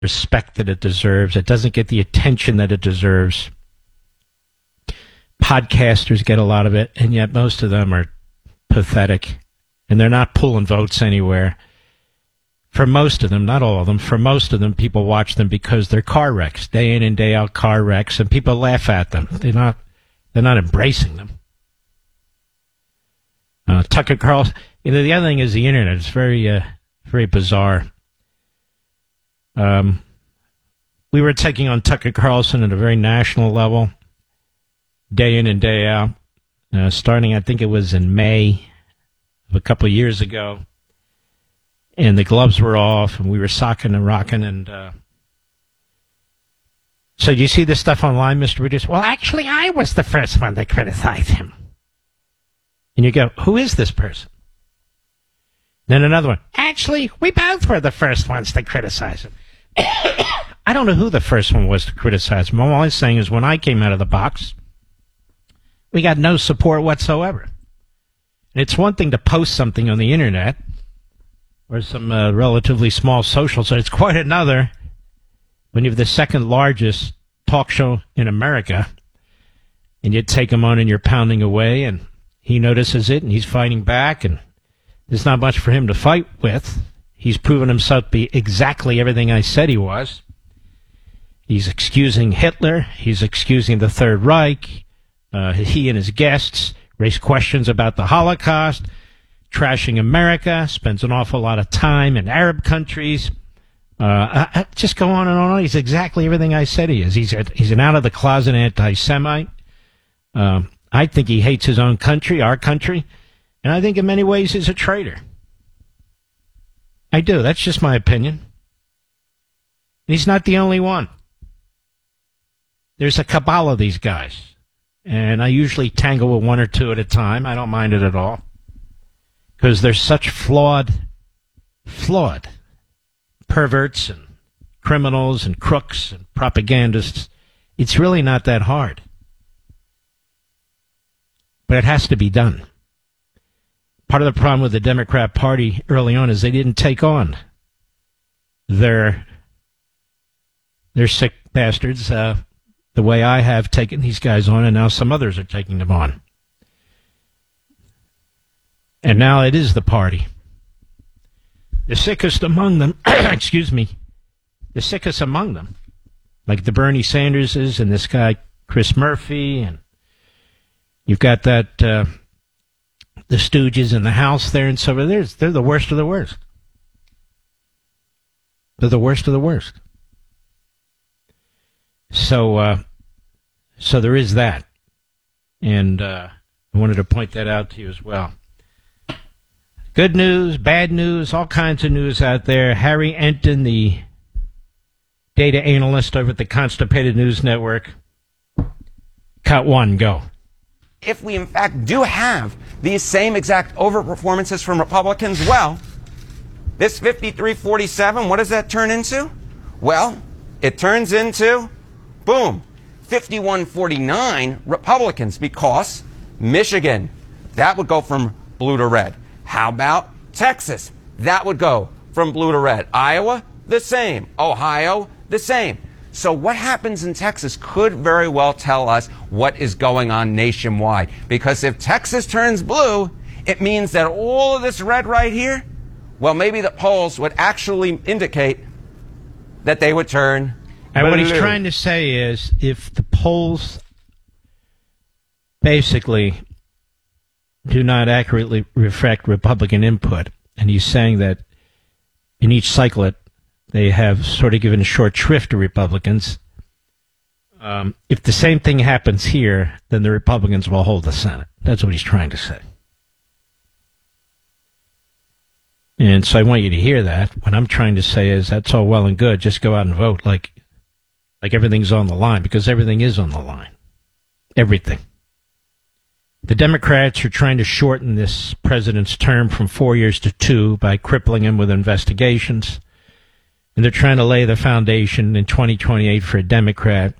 respect that it deserves. It doesn't get the attention that it deserves. Podcasters get a lot of it, and yet most of them are pathetic, and they're not pulling votes anywhere. For most of them, not all of them, for most of them, people watch them because they're car wrecks, day in and day out car wrecks, and people laugh at them. They're not embracing them. Tucker Carlson. The other thing is the internet. It's very, very bizarre. We were taking on Tucker Carlson at a very national level, day in and day out, starting, I think it was in May of a couple of years ago. And the gloves were off, and we were socking and rocking. And so do you see this stuff online, Mr. Reduce? Well, actually, I was the first one to criticize him. And you go, who is this person? Then another one. Actually, we both were the first ones to criticize him. I don't know who the first one was to criticize him. All I'm saying is when I came out of the box, we got no support whatsoever. And it's one thing to post something on the internet or some relatively small social site. It's quite another when you have the second largest talk show in America and you take him on and you're pounding away and he notices it and he's fighting back and there's not much for him to fight with. He's proven himself to be exactly everything I said he was. He's excusing Hitler. He's excusing the Third Reich. He and his guests raise questions about the Holocaust, trashing America, spends an awful lot of time in Arab countries. I just go on and on. He's exactly everything I said he is. He's an out-of-the-closet anti-Semite. I think he hates his own country, our country, and I think in many ways he's a traitor. I do. That's just my opinion. He's not the only one. There's a cabal of these guys, and I usually tangle with one or two at a time. I don't mind it at all because they're such flawed perverts and criminals and crooks and propagandists. It's really not that hard. But it has to be done. Part of the problem with the Democrat Party early on is they didn't take on their sick bastards the way I have taken these guys on, and now some others are taking them on. And now it is the party. The sickest among them, excuse me, the sickest among them, like the Bernie Sanderses and this guy Chris Murphy, and you've got that the Stooges in the House there and so forth. They're the worst of the worst. They're the worst of the worst. So there is that, and I wanted to point that out to you as well. Good news, bad news, all kinds of news out there. Harry Enton, the data analyst over at the Constipated News Network. Cut one, go. If we, in fact, do have these same exact overperformances from Republicans, well, this 53-47, what does that turn into? Well, it turns into, boom, 51-49 Republicans, because Michigan, that would go from blue to red. How about Texas? That would go from blue to red. Iowa, the same. Ohio, the same. So what happens in Texas could very well tell us what is going on nationwide. Because if Texas turns blue, it means that all of this red right here, well, maybe the polls would actually indicate that they would turn and blue. What he's trying to say is if the polls basically do not accurately reflect Republican input, and he's saying that in each cycle they have sort of given short shrift to Republicans. If the same thing happens here, then the Republicans will hold the Senate. That's what he's trying to say. And so I want you to hear that. What I'm trying to say is that's all well and good. Just go out and vote like everything's on the line, because everything is on the line. Everything. The Democrats are trying to shorten this president's term from 4 years to 2 by crippling him with investigations. And they're trying to lay the foundation in 2028 for a Democrat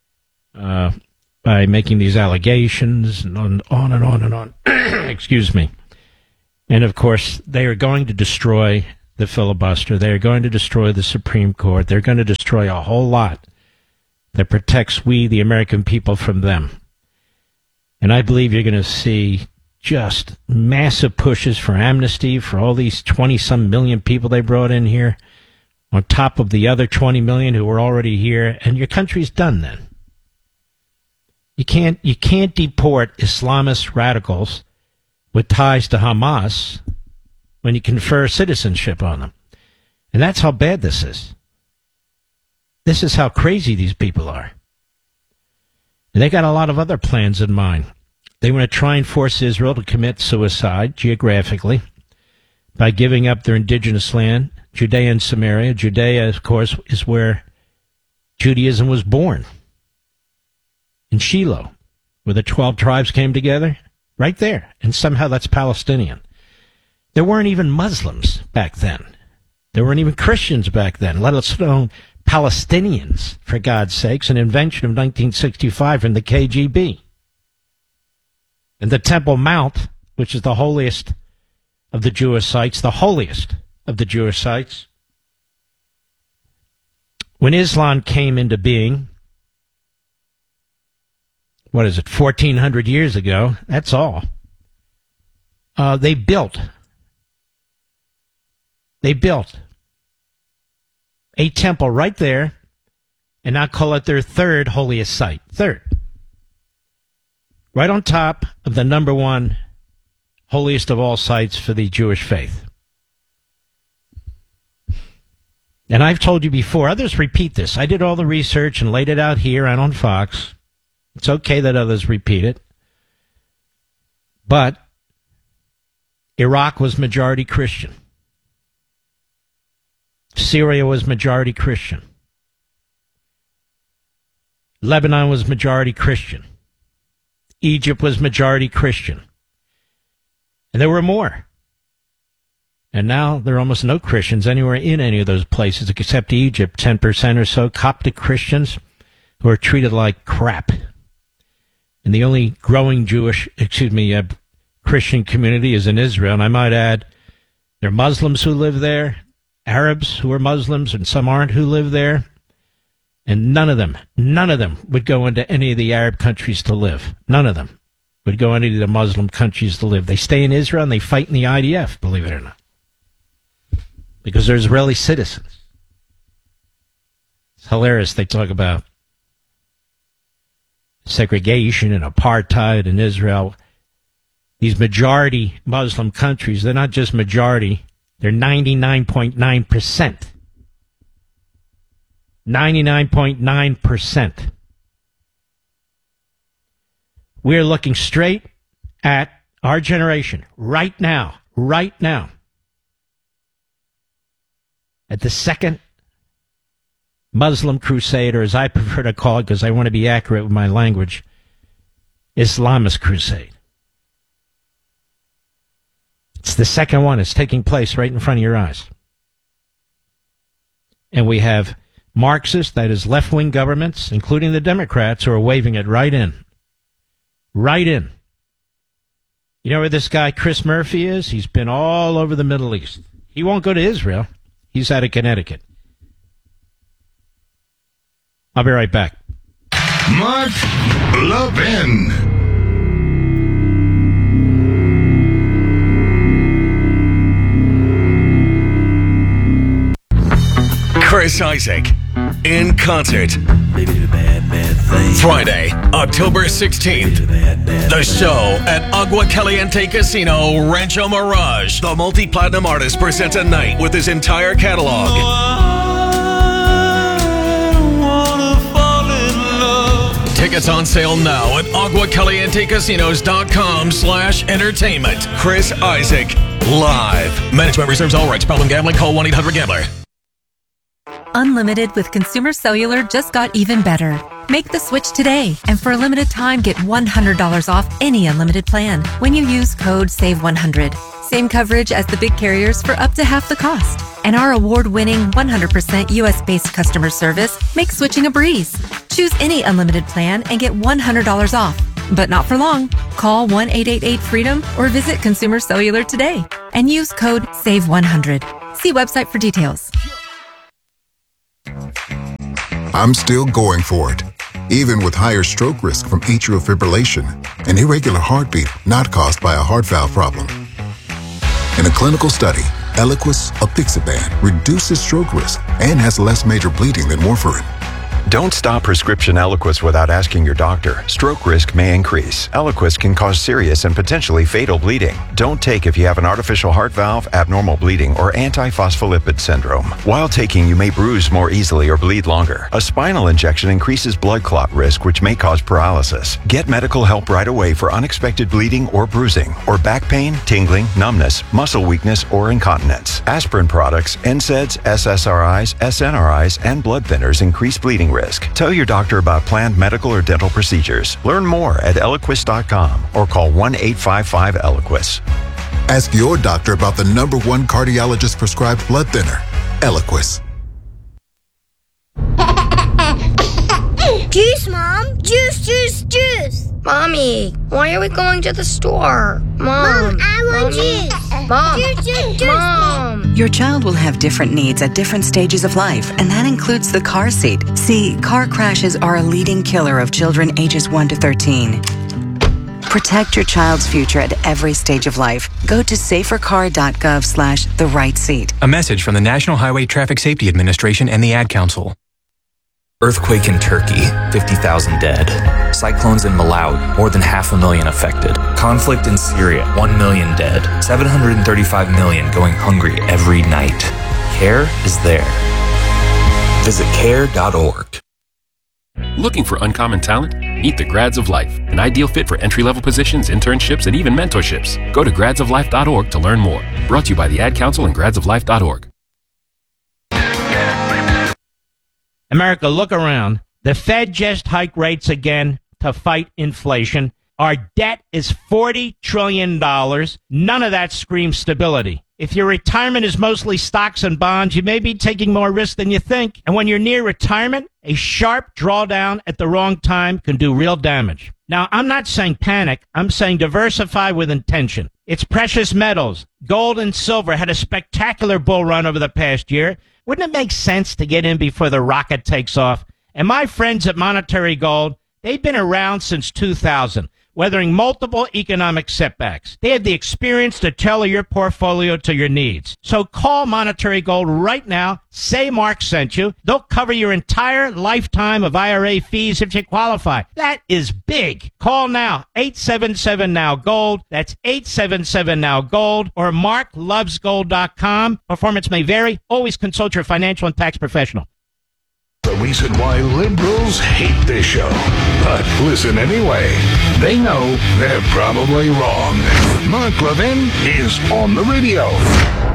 by making these allegations and on and on and on. Excuse me. And, of course, they are going to destroy the filibuster. They're going to destroy the Supreme Court. They're going to destroy a whole lot that protects we, the American people, from them. And I believe you're going to see just massive pushes for amnesty for all these 20-some million people they brought in here, on top of the other 20 million who were already here, and your country's done then. You can't deport Islamist radicals with ties to Hamas when you confer citizenship on them. And that's how bad this is. This is how crazy these people are. And they got a lot of other plans in mind. They want to try and force Israel to commit suicide geographically by giving up their indigenous land, Judea and Samaria. Judea, of course, is where Judaism was born. In Shiloh, where the 12 tribes came together, right there. And somehow that's Palestinian. There weren't even Muslims back then. There weren't even Christians back then, let alone Palestinians, for God's sakes, an invention of 1965 from the KGB. And the Temple Mount, which is the holiest of the Jewish sites, the holiest of the Jewish sites. When Islam came into being, 1,400 years ago, that's all. They built a temple right there, and now call it their third holiest site. Third. Right on top of the number one holiest of all sites for the Jewish faith. And I've told you before, others repeat this. I did all the research and laid it out here and on Fox. It's okay that others repeat it. But Iraq was majority Christian. Syria was majority Christian. Lebanon was majority Christian. Egypt was majority Christian. And there were more. And now there are almost no Christians anywhere in any of those places except Egypt, 10% or so, Coptic Christians who are treated like crap. And the only growing Christian community is in Israel. And I might add, there are Muslims who live there, Arabs who are Muslims, and some aren't who live there. And none of them would go into any of the Arab countries to live. None of them would go into the Muslim countries to live. They stay in Israel and they fight in the IDF, believe it or not. Because they're Israeli citizens. It's hilarious. They talk about segregation and apartheid in Israel. These majority Muslim countries, they're not just majority, they're 99.9%. 99.9%. We're looking straight at our generation right now, at the second Muslim crusade, or as I prefer to call it because I want to be accurate with my language, Islamist crusade. It's the second one. It's taking place right in front of your eyes. And we have Marxist, that is left-wing governments, including the Democrats, who are waving it right in. Right in. You know where this guy Chris Murphy is? He's been all over the Middle East. He won't go to Israel. He's out of Connecticut. I'll be right back. Mark Levin. Chris Isaak in concert. Friday, October 16th. The show at Agua Caliente Casino, Rancho Mirage. The multi-platinum artist presents a night with his entire catalog. Tickets on sale now at aguacalientecasinos.com/entertainment. Chris Isaak, live. Management reserves all rights. Problem gambling? Call 1-800-GAMBLER. Unlimited with Consumer Cellular just got even better. Make the switch today, and for a limited time, get $100 off any unlimited plan when you use code SAVE100. Same coverage as the big carriers for up to half the cost. And our award-winning 100% US-based customer service makes switching a breeze. Choose any unlimited plan and get $100 off. But not for long. Call 1-888-FREEDOM or visit Consumer Cellular today and use code SAVE100. See website for details. I'm still going for it, even with higher stroke risk from atrial fibrillation, an irregular heartbeat not caused by a heart valve problem. In a clinical study, Eliquis apixaban reduces stroke risk and has less major bleeding than warfarin. Don't stop prescription Eliquis without asking your doctor. Stroke risk may increase. Eliquis can cause serious and potentially fatal bleeding. Don't take if you have an artificial heart valve, abnormal bleeding, or antiphospholipid syndrome. While taking, you may bruise more easily or bleed longer. A spinal injection increases blood clot risk, which may cause paralysis. Get medical help right away for unexpected bleeding or bruising, or back pain, tingling, numbness, muscle weakness, or incontinence. Aspirin products, NSAIDs, SSRIs, SNRIs, and blood thinners increase bleeding risk. Tell your doctor about planned medical or dental procedures. Learn more at Eliquis.com or call 1-855-ELIQUIS. Ask your doctor about the #1 cardiologist prescribed blood thinner, Eliquis. Juice, Mom! Juice, juice, juice! Mommy, why are we going to the store? Mom, I want juice! Mom! Juice, juice, juice! Mom! Your child will have different needs at different stages of life, and that includes the car seat. See, car crashes are a leading killer of children ages 1 to 13. Protect your child's future at every stage of life. Go to safercar.gov/the right seat. A message from the National Highway Traffic Safety Administration and the Ad Council. Earthquake in Turkey, 50,000 dead. Cyclones in Malawi, more than 500,000 affected. Conflict in Syria, 1 million dead. 735 million going hungry every night. CARE is there. Visit care.org. Looking for uncommon talent? Meet the Grads of Life, an ideal fit for entry-level positions, internships, and even mentorships. Go to gradsoflife.org to learn more. Brought to you by the Ad Council and gradsoflife.org. America, look around. The Fed just hiked rates again to fight inflation. Our debt is $40 trillion. None of that screams stability. If your retirement is mostly stocks and bonds, you may be taking more risk than you think. And when you're near retirement, a sharp drawdown at the wrong time can do real damage. Now, I'm not saying panic. I'm saying diversify with intention. It's precious metals. Gold and silver had a spectacular bull run over the past year. Wouldn't it make sense to get in before the rocket takes off? And my friends at Monetary Gold, they've been around since 2000, weathering multiple economic setbacks. They have the experience to tailor your portfolio to your needs. So call Monetary Gold right now. Say Mark sent you. They'll cover your entire lifetime of IRA fees if you qualify. That is big. Call now. 877-NOW-GOLD. That's 877-NOW-GOLD or marklovesgold.com. Performance may vary. Always consult your financial and tax professional. The reason why liberals hate this show. But listen anyway. They know they're probably wrong. Mark Levin is on the radio.